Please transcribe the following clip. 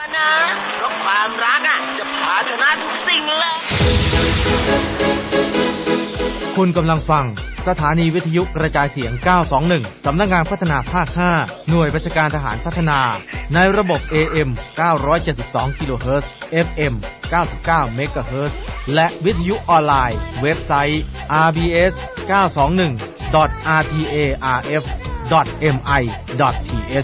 นะเพราะความรักจะพาชนะทุกสิ่งเลยคุณกำลังฟังสถานีวิทยุกระจายเสียง 921 สำนักงานพัฒนาภาค 5 หน่วยบัญชาการทหารพัฒนาในระบบ AM 972 กิโลเฮิรตซ์ FM 99 เมกะเฮิรตซ์และวิทยุออนไลน์เว็บไซต์ rbs921.rtarf.mi.th